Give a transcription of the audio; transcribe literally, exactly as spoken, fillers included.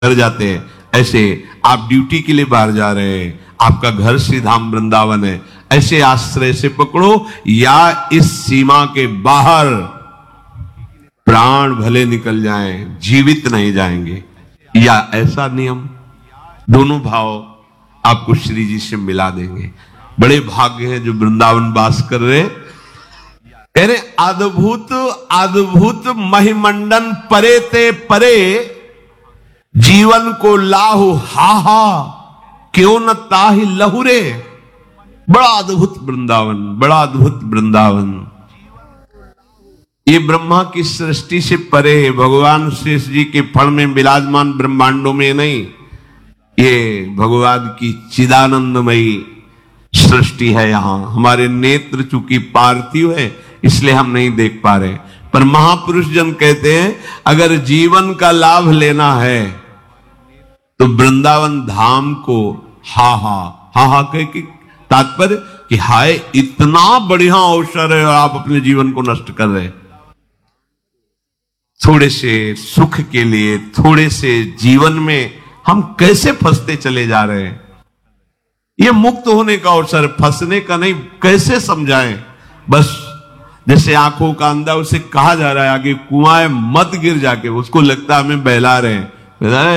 कर जाते हैं, ऐसे आप ड्यूटी के लिए बाहर जा रहे हैं, आपका घर श्री धाम वृंदावन है, ऐसे आश्रय से पकड़ो, या इस सीमा के बाहर प्राण भले निकल जाएं, जीवित नहीं जाएंगे, या ऐसा नियम। दोनों भाव आपको श्री जी से मिला देंगे। बड़े भाग्य है जो वृंदावन वास कर रहे। कह रहे अद्भुत अद्भुत महिमंडन परे ते परे, जीवन को लाहु हा हा क्यों न ताहि लहुरे। बड़ा अद्भुत वृंदावन, बड़ा अद्भुत वृंदावन। ये ब्रह्मा की सृष्टि से परे है, भगवान शेष जी के फण में विराजमान ब्रह्मांडों में नहीं, ये भगवान की चिदानंदमयी सृष्टि है। यहां हमारे नेत्र चूंकि पार्थिव है इसलिए हम नहीं देख पा रहे, पर महापुरुष जन कहते हैं अगर जीवन का लाभ लेना है तो वृंदावन धाम को हा हा हा हा कह के तात्पर्य कि हाय इतना बढ़िया अवसर है और आप अपने जीवन को नष्ट कर रहे। थोड़े से सुख के लिए, थोड़े से जीवन में हम कैसे फंसते चले जा रहे हैं। ये मुक्त होने का अवसर, फंसने का नहीं। कैसे समझाएं? बस जैसे आंखों का अंधा, उसे कहा जा रहा है आगे कुआं मत गिर जाके, उसको लगता है हमें बहला रहे हैं।